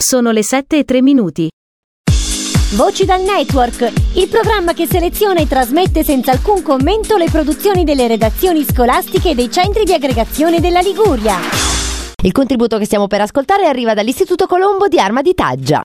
Sono le 7:03. Voci dal Network, il programma che seleziona e trasmette senza alcun commento le produzioni delle redazioni scolastiche e dei centri di aggregazione della Liguria. Il contributo che stiamo per ascoltare arriva dall'Istituto Colombo di Arma di Taggia.